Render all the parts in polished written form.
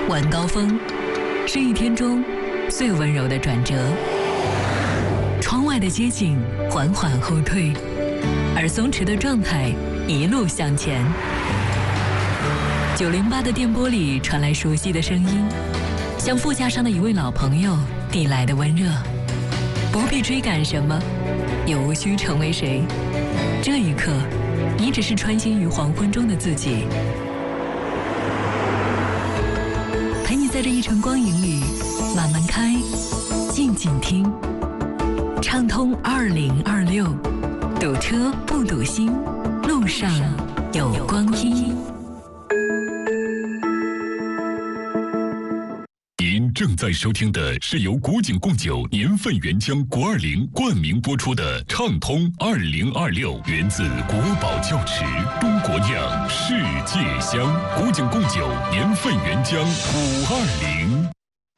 晚高峰是一天中最温柔的转折，窗外的街景缓缓后退，而松弛的状态一路向前。908的电波里传来熟悉的声音，像副驾上的一位老朋友递来的温热。不必追赶什么，也无需成为谁。这一刻，你只是穿行于黄昏中的自己，陪你在这一程光影里慢慢开，静静听。畅通2026，堵车不堵心，路上有光阴。 您正在收听的是由古井贡酒年份原浆520冠名播出的《畅通2026》，源自国宝窖池，中国酿，世界香。古井贡酒年份原浆520。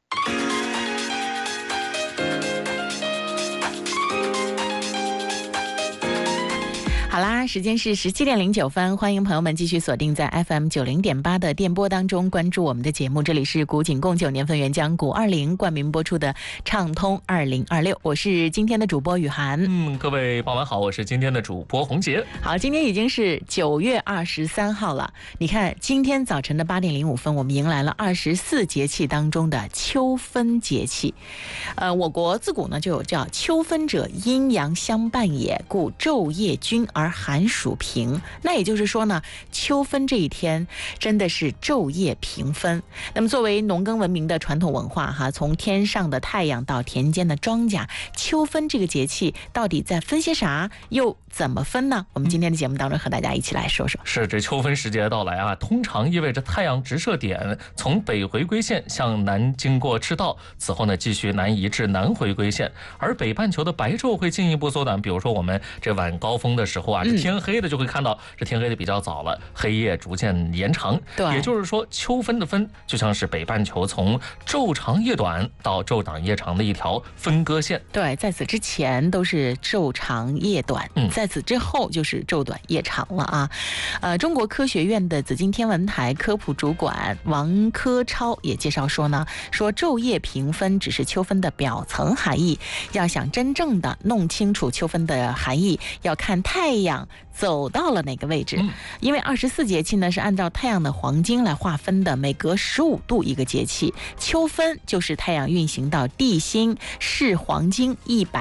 好啦，时间是17点09分，欢迎朋友们继续锁定在 FM 90.8的电波当中，关注我们的节目。这里是古井贡酒年份原浆520冠名播出的畅通2026，我是今天的主播雨涵。 各位傍晚好，我是今天的主播洪杰。 好，今天已经是9月23号了。你看，今天早晨的8点05分，我们迎来了24节气当中的秋分节气。我国自古呢就有叫秋分者，阴阳相伴也，故昼夜均而寒暑平。那也就是说呢，秋分这一天真的是昼夜平分。那么作为农耕文明的传统文化哈，从天上的太阳到田间的庄稼，秋分这个节气到底在分些啥，又怎么分呢？我们今天的节目当中和大家一起来说说。 是，这秋分时节的到来啊，通常意味着太阳直射点从北回归线向南经过赤道，此后呢继续南移至南回归线，而北半球的白昼会进一步缩短。比如说我们这晚高峰的时候啊，这天黑的就会看到这天黑的比较早了，黑夜逐渐延长。 对， 也就是说秋分的分就像是北半球从昼长夜短到昼短夜长的一条分割线。 对，在此之前都是昼长夜短，在此之后就是昼短夜长了啊。中国科学院的紫金天文台科普主管王科超也介绍说呢，说昼夜平分只是秋分的表层含义，要想真正的弄清楚秋分的含义，要看太阳走到了哪个位置。因为24节气呢是按照太阳的黄经来划分的，每隔15度一个节气。秋分就是太阳运行到地心视黄经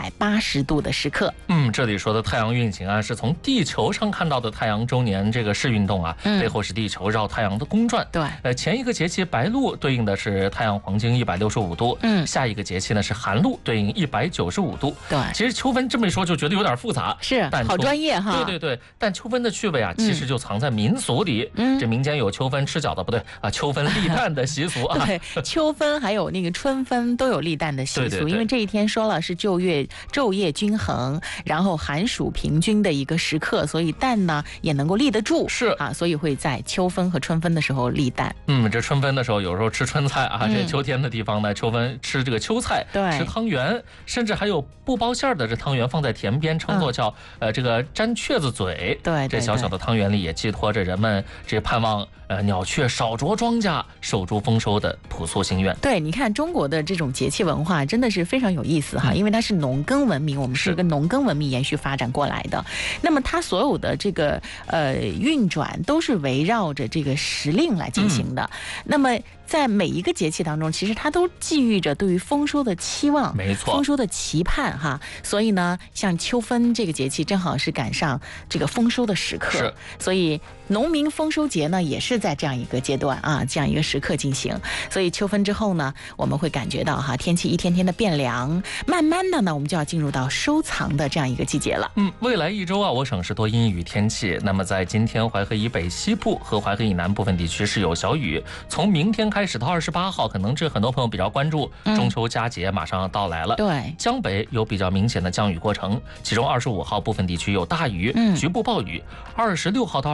180度的时刻。 这里说的太阳运行啊，是从地球上看到的太阳周年这个视运动啊，背后是地球绕太阳的公转。 对， 前一个节气白露对应的是太阳黄经165度，下一个节气呢是寒露，对应195度。 对， 其实秋分这么一说就觉得有点复杂， 是，好专业哈。 对，但秋分的趣味啊，其实就藏在民俗里。这民间有秋分吃饺子，不对啊，秋分立蛋的习俗啊。 对，秋分还有那个春分都有立蛋的习俗，因为这一天说了是昼夜均衡，然后寒暑平均的一个时刻，所以蛋呢也能够立得住。 是啊，所以会在秋分和春分的时候立蛋。 这春分的时候有时候吃春菜啊，这秋天的地方呢，秋分吃这个秋菜， 对， 吃汤圆，甚至还有不包馅的这汤圆放在田边，称作叫这个粘雀子嘴。 对， 这小小的汤圆里也寄托着人们这盼望鸟雀少啄庄稼，守住丰收的朴素心愿。 对，你看中国的这种节气文化真的是非常有意思哈，因为它是农耕文明，我们是一个农耕文明延续发展过来的。那么它所有的这个运转都是围绕着这个时令来进行的。那么在每一个节气当中，其实它都寄予着对于丰收的期望， 没错， 丰收的期盼哈。所以呢，像秋分这个节气正好是赶上这个丰收的时刻， 是， 所以农民丰收节呢也是在这样一个阶段啊，这样一个时刻进行。所以秋分之后呢，我们会感觉到哈，天气一天天的变凉，慢慢的呢，我们就要进入到收藏的这样一个季节了。 未来一周啊，我省是多阴雨天气。那么在今天淮河以北西部和淮河以南部分地区是有小雨，从明天开始到28号，可能这很多朋友比较关注，中秋佳节马上要到来了。 对， 江北有比较明显的降雨过程，其中25号部分地区有大雨，局部暴雨。26号到28号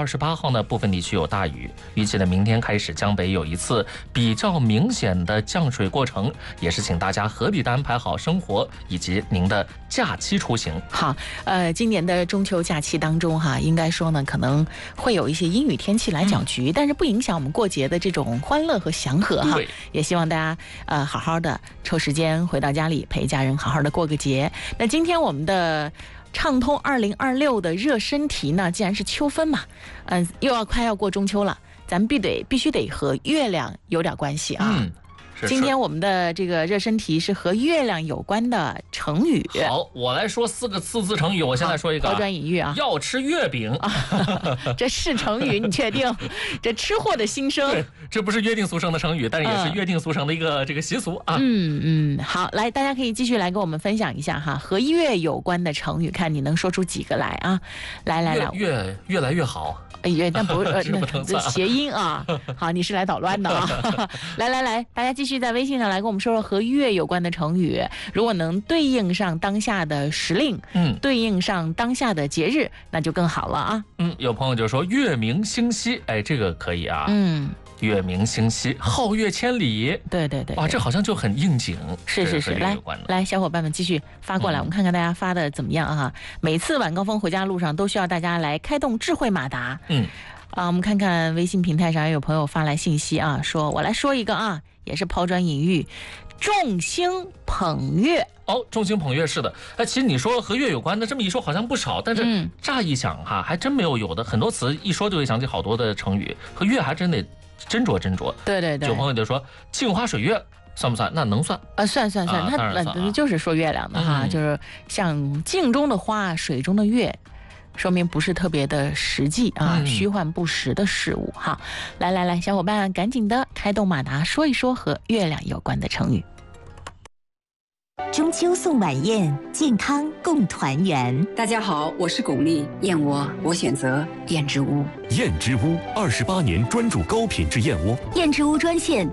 号呢，部分地区有大雨，预计的明天开始江北有一次比较明显的降水过程，也是请大家合理的安排好生活以及您的假期出行。 好，今年的中秋假期当中哈，应该说呢，可能会有一些阴雨天气来搅局，但是不影响我们过节的这种欢乐和祥和哈。也希望大家好好的抽时间回到家里陪家人好好的过个节。那今天我们的畅通2026的热身题呢，既然是秋分嘛，快要过中秋了，咱们必须得和月亮有点关系啊。今天我们的这个热身题是和月亮有关的成语。 好，我来说4个四字成语。我现在说一个抛砖引玉啊， 要吃月饼啊， 这是成语，你确定？这吃货的心声。 对，这不是约定俗成的成语，但是也是约定俗成的一个这个习俗啊。 好，来，大家可以继续来跟我们分享一下哈，和月有关的成语，看你能说出几个来啊？来， 越来越好。 但不谐音啊。好，你是来捣乱的啊。来，大家继续在微信上来跟我们说说和月有关的成语，如果能对应上当下的时令，对应上当下的节日，那就更好了啊。 有朋友就说月明星稀，哎，这个可以啊。月明星稀，皓月千里。对，哇，这好像就很应景。是， 来，小伙伴们继续发过来，我们看看大家发的怎么样啊？每次晚高峰回家路上都需要大家来开动智慧马达。我们看看微信平台上有朋友发来信息啊，说我来说一个啊，也是抛砖引玉，众星捧月。 众星捧月，是的。其实你说和月有关的，这么一说好像不少，但是乍一想哈，还真没有的很多词一说就会想起好多的成语，和月还真得斟酌。对，有朋友就说镜花水月算不算？那能算啊，算，它就是说月亮的哈，就是像镜中的花，水中的月。说明不是特别的实际啊，虚幻不实的事物哈。来，小伙伴赶紧的开动马达，说一说和月亮有关的成语。 中秋送晚宴，健康共团圆。 大家好，我是巩俐，燕窝我选择燕之屋。 燕之屋28年专注高品质燕窝。 燕之屋专线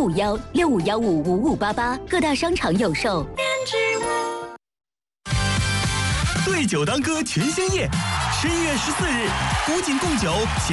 0551651588，各大商场有售。燕之屋。 对酒当歌全兴夜，11月14日，古井贡酒。